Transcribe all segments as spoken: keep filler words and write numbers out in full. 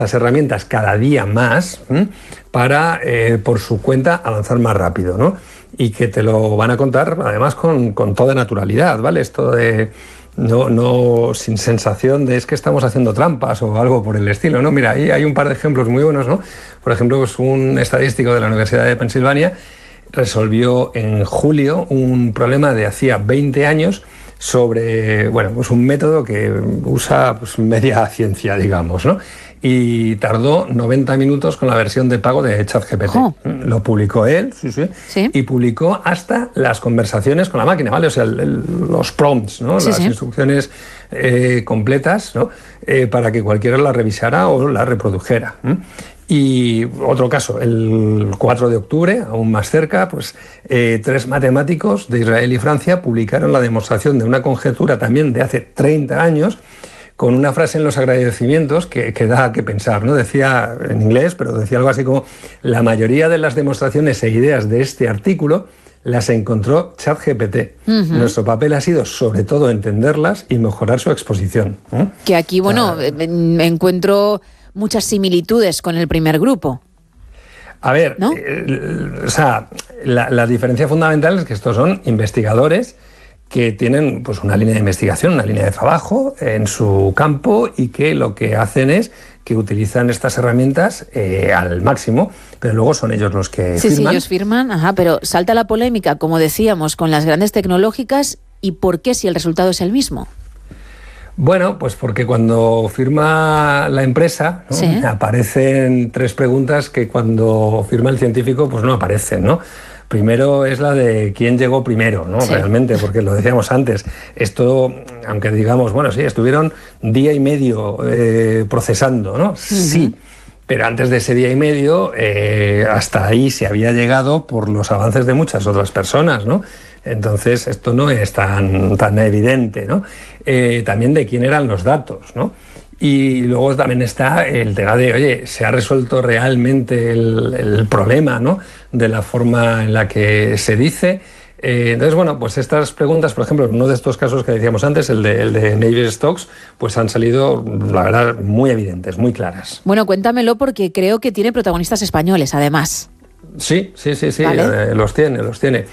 las herramientas cada día más ¿m? para, eh, por su cuenta, avanzar más rápido, ¿no? Y que te lo van a contar, además, con, con toda naturalidad, ¿vale? Esto de... No, no sin sensación de es que estamos haciendo trampas o algo por el estilo, ¿no? Mira, ahí hay un par de ejemplos muy buenos, ¿no? Por ejemplo, pues un estadístico de la Universidad de Pensilvania resolvió en julio un problema de hacía veinte años sobre, bueno, pues un método que usa pues media ciencia, digamos, ¿no? Y tardó noventa minutos con la versión de pago de ChatGPT. Oh. Lo publicó él, sí, sí, sí, y publicó hasta las conversaciones con la máquina, ¿vale? O sea, el, el, los prompts, ¿no? Sí, las sí. instrucciones eh, completas, ¿no? Eh, para que cualquiera la revisara o la reprodujera. ¿eh? Y otro caso, el cuatro de octubre, aún más cerca, pues eh, tres matemáticos de Israel y Francia publicaron la demostración de una conjetura también de hace treinta años, con una frase en los agradecimientos que, que da que pensar, ¿no? Decía en inglés, pero decía algo así como: la mayoría de las demostraciones e ideas de este artículo las encontró ChatGPT. Uh-huh. Nuestro papel ha sido, sobre todo, entenderlas y mejorar su exposición. ¿eh? Que aquí, bueno, ah, encuentro muchas similitudes con el primer grupo. A ver, ¿no? eh, o sea, la, la diferencia fundamental es que estos son investigadores que tienen pues una línea de investigación, una línea de trabajo en su campo y que lo que hacen es que utilizan estas herramientas eh, al máximo, pero luego son ellos los que sí, firman. Sí, ellos firman, ajá, pero salta la polémica, como decíamos, con las grandes tecnológicas. ¿Y por qué si el resultado es el mismo? Bueno, pues porque cuando firma la empresa, ¿no? ¿Sí? aparecen tres preguntas que cuando firma el científico pues no aparecen, ¿no? Primero es la de quién llegó primero, ¿no? Sí. Realmente, porque lo decíamos antes, esto, aunque digamos, bueno, sí, estuvieron día y medio eh, procesando, ¿no? Uh-huh. Sí, pero antes de ese día y medio, eh, hasta ahí se había llegado por los avances de muchas otras personas, ¿no? Entonces, esto no es tan, tan evidente, ¿no? Eh, también de quién eran los datos, ¿no? Y luego también está el tema de, oye, ¿se ha resuelto realmente el, el problema, ¿no? De la forma en la que se dice? Eh, entonces, bueno, pues estas preguntas, por ejemplo, en uno de estos casos que decíamos antes, el de, el de Navier-Stokes, pues han salido, la verdad, muy evidentes, muy claras. Bueno, cuéntamelo porque creo que tiene protagonistas españoles, además. Sí, sí, sí, sí, ¿vale? eh, los tiene, los tiene.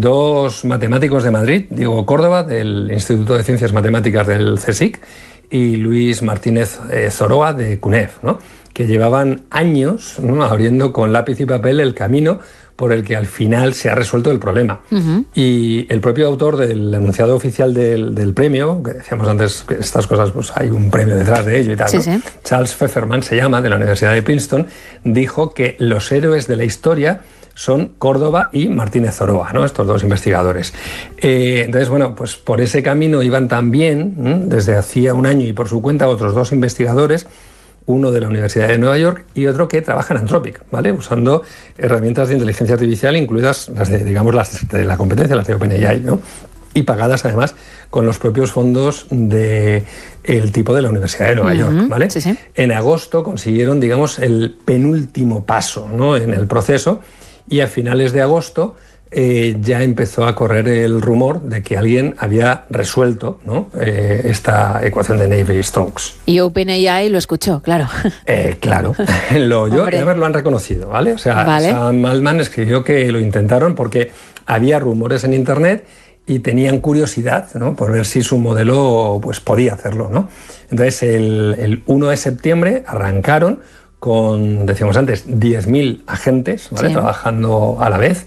Dos matemáticos de Madrid, Diego Córdoba, del Instituto de Ciencias Matemáticas del CSIC, y Luis Martínez eh, Zoroa, de CUNEF, ¿no? Que llevaban años, ¿no? abriendo con lápiz y papel el camino por el que al final se ha resuelto el problema. Uh-huh. Y el propio autor del enunciado oficial del, del premio, que decíamos antes que estas cosas, pues hay un premio detrás de ello y tal, sí, ¿no? sí. Charles Pfefferman se llama, de la Universidad de Princeton, dijo que los héroes de la historia son Córdoba y Martínez Zoroa, ¿no? Estos dos investigadores. Eh, entonces, bueno, pues por ese camino iban también, ¿eh? desde hacía un año y por su cuenta, otros dos investigadores, uno de la Universidad de Nueva York y otro que trabaja en Anthropic, ¿vale? Usando herramientas de inteligencia artificial, incluidas las de, digamos, las de la competencia, las de OpenAI, ¿no? Y pagadas además con los propios fondos del tipo de la Universidad de Nueva York, ¿vale? Sí, sí. En agosto consiguieron, digamos, el penúltimo paso, ¿no? en el proceso, y a finales de agosto eh, ya empezó a correr el rumor de que alguien había resuelto, ¿no? eh, esta ecuación de Navier-Stokes. Y OpenAI lo escuchó, claro. Eh, claro, lo oyó y a ver, lo han reconocido, ¿vale? O sea, ¿vale? Sam Altman escribió que lo intentaron porque había rumores en Internet y tenían curiosidad, ¿no? por ver si su modelo pues, podía hacerlo, ¿no? Entonces, el, el uno de septiembre arrancaron con, decíamos antes, diez mil agentes, ¿vale? Sí. Trabajando a la vez.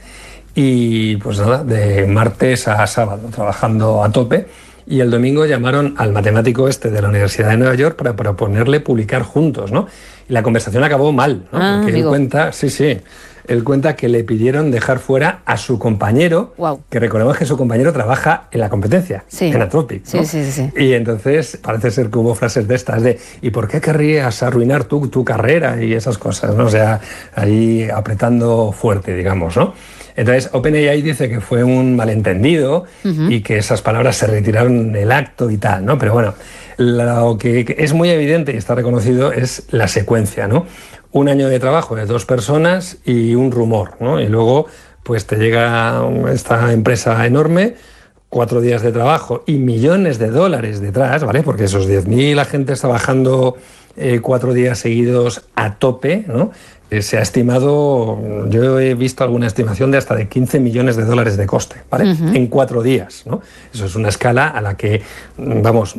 Y pues nada, de martes a sábado, trabajando a tope. Y el domingo llamaron al matemático este de la Universidad de Nueva York para proponerle publicar juntos, ¿no? Y la conversación acabó mal, ¿no? Ah, porque él cuenta, sí, sí, él cuenta que le pidieron dejar fuera a su compañero, wow. que recordemos que su compañero trabaja en la competencia, sí. en Anthropic, ¿no? Sí, sí, sí. Y entonces parece ser que hubo frases de estas de ¿y por qué querrías arruinar tu, tu carrera? Y esas cosas, ¿no? O sea, ahí apretando fuerte, digamos, ¿no? Entonces, OpenAI dice que fue un malentendido uh-huh. y que esas palabras se retiraron del acto y tal, ¿no? Pero bueno, lo que es muy evidente y está reconocido es la secuencia, ¿no? Un año de trabajo de dos personas y un rumor, ¿no? Y luego, pues te llega esta empresa enorme, cuatro días de trabajo y millones de dólares detrás, ¿vale? Porque esos diez mil agentes trabajando eh, cuatro días seguidos a tope, ¿no? Eh, se ha estimado, yo he visto alguna estimación de hasta de quince millones de dólares de coste, ¿vale? Uh-huh. En cuatro días, ¿no? Eso es una escala a la que, vamos,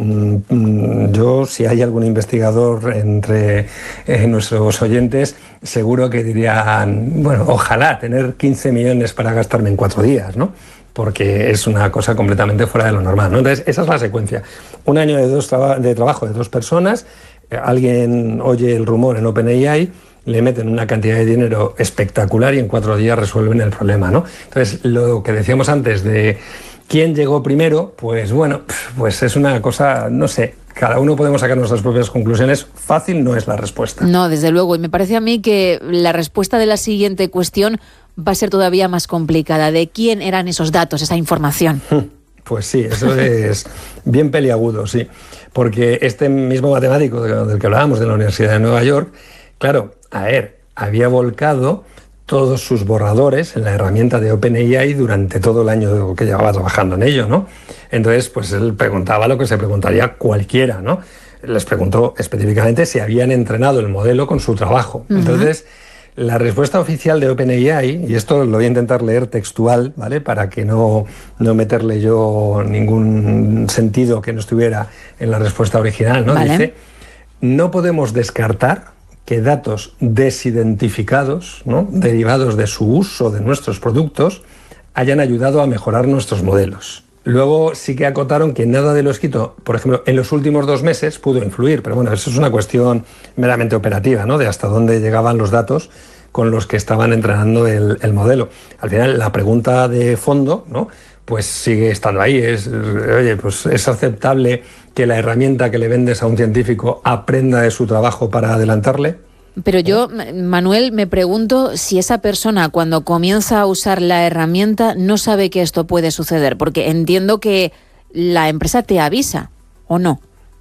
yo, si hay algún investigador entre eh, nuestros oyentes, seguro que dirían, bueno, ojalá tener quince millones para gastarme en cuatro días, ¿no? Porque es una cosa completamente fuera de lo normal, ¿no? Entonces, esa es la secuencia. Un año de, dos traba- de trabajo de dos personas, eh, alguien oye el rumor en OpenAI, le meten una cantidad de dinero espectacular y en cuatro días resuelven el problema, ¿no? Entonces, lo que decíamos antes de quién llegó primero, pues bueno, pues es una cosa, no sé, cada uno podemos sacar nuestras propias conclusiones. Fácil no es la respuesta. No, desde luego. Y me parece a mí que la respuesta de la siguiente cuestión va a ser todavía más complicada. ¿De quién eran esos datos, esa información? Pues sí, eso es bien peliagudo, sí. Porque este mismo matemático del que hablábamos, de la Universidad de Nueva York, claro, a ver, había volcado todos sus borradores en la herramienta de OpenAI durante todo el año que llevaba trabajando en ello, ¿no? Entonces, pues él preguntaba lo que se preguntaría cualquiera, ¿no? Les preguntó específicamente si habían entrenado el modelo con su trabajo. Uh-huh. Entonces, la respuesta oficial de OpenAI, y esto lo voy a intentar leer textual, ¿vale? Para que no, no meterle yo ningún sentido que no estuviera en la respuesta original, ¿no? Vale. Dice, no podemos descartar que datos desidentificados, ¿no? Derivados de su uso de nuestros productos, hayan ayudado a mejorar nuestros modelos. Luego sí que acotaron que nada de lo escrito, por ejemplo, en los últimos dos meses pudo influir, pero bueno, eso es una cuestión meramente operativa, ¿no? De hasta dónde llegaban los datos con los que estaban entrenando el, el modelo. Al final, la pregunta de fondo, ¿no? Pues sigue estando ahí. Es, oye, pues es aceptable que la herramienta que le vendes a un científico aprenda de su trabajo para adelantarle. Pero yo, Manuel, me pregunto si esa persona cuando comienza a usar la herramienta no sabe que esto puede suceder, porque entiendo que la empresa te avisa, ¿o no?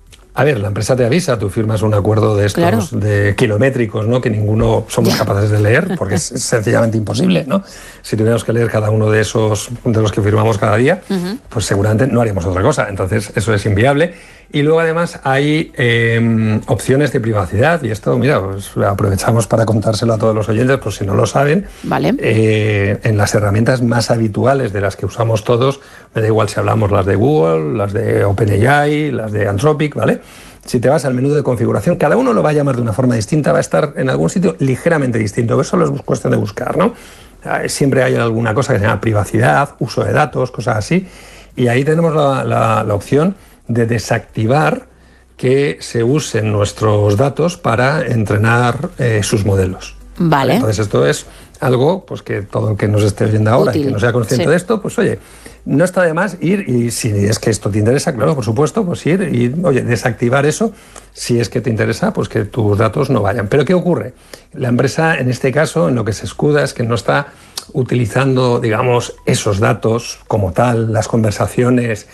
A ver, la empresa te avisa, tú firmas un acuerdo de estos, claro, de kilométricos, ¿no? Que ninguno somos ya. capaces de leer, porque es sencillamente imposible, ¿no? Si tuviéramos que leer cada uno de esos, de los que firmamos cada día, uh-huh. pues seguramente no haríamos otra cosa. Entonces, eso es inviable. Y luego, además, hay eh, opciones de privacidad, y esto, mira, pues aprovechamos para contárselo a todos los oyentes, pues si no lo saben. Vale. Eh, en las herramientas más habituales de las que usamos todos, me da igual si hablamos las de Google, las de OpenAI, las de Anthropic, ¿vale? Si te vas al menú de configuración, cada uno lo va a llamar de una forma distinta, va a estar en algún sitio ligeramente distinto. Eso solo es cuestión de buscar, ¿no? Siempre hay alguna cosa que se llama privacidad, uso de datos, cosas así. Y ahí tenemos la, la, la opción de desactivar que se usen nuestros datos para entrenar eh, sus modelos. Vale. Entonces esto es algo pues que todo el que nos esté oyendo ahora Útil. Y que no sea consciente sí. de esto, pues oye, no está de más ir, y si es que esto te interesa, claro, por supuesto, pues ir y, oye, desactivar eso, si es que te interesa, pues que tus datos no vayan. Pero ¿qué ocurre? La empresa, en este caso, en lo que se escuda es que no está utilizando, digamos, esos datos como tal, las conversaciones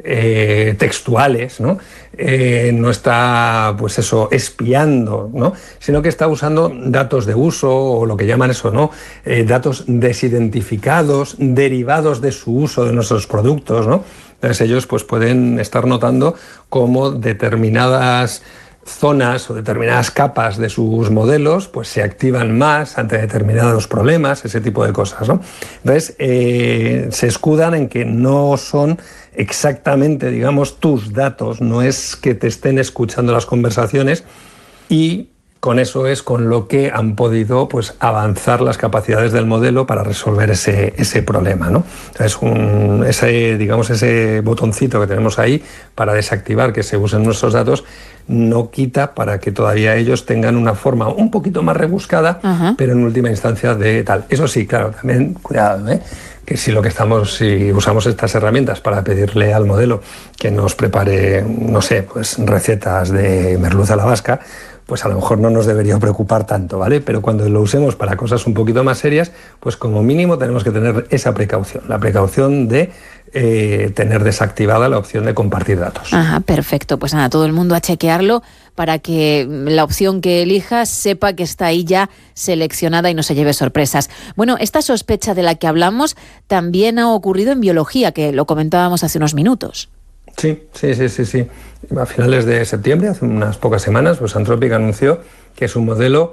eh, textuales, ¿no? Eh, no está, pues eso, espiando, ¿no? Sino que está usando datos de uso, o lo que llaman eso, ¿no? Eh, datos desidentificados, derivados de su uso de nuestros productos, ¿no? Entonces ellos pues pueden estar notando cómo determinadas zonas o determinadas capas de sus modelos pues se activan más ante determinados problemas, ese tipo de cosas, ¿no? Entonces eh, se escudan en que no son exactamente, digamos, tus datos, no es que te estén escuchando las conversaciones, y con eso es con lo que han podido pues avanzar las capacidades del modelo para resolver ese, ese problema, ¿no? Entonces, un, ese, digamos, ese botoncito que tenemos ahí para desactivar que se usen nuestros datos no quita para que todavía ellos tengan una forma un poquito más rebuscada, uh-huh. pero en última instancia de tal. Eso sí, claro, también cuidado, ¿eh? Que si lo que estamos, si usamos estas herramientas para pedirle al modelo que nos prepare, no sé, pues recetas de merluza a la vasca, pues a lo mejor no nos debería preocupar tanto, ¿vale? Pero cuando lo usemos para cosas un poquito más serias, pues como mínimo tenemos que tener esa precaución, la precaución de eh, tener desactivada la opción de compartir datos. Ajá, perfecto. Pues nada, todo el mundo a chequearlo para que la opción que elijas sepa que está ahí ya seleccionada y no se lleve sorpresas. Bueno, esta sospecha de la que hablamos también ha ocurrido en biología, que lo comentábamos hace unos minutos. Sí, sí, sí, sí, sí. A finales de septiembre, hace unas pocas semanas, pues Anthropic anunció que su modelo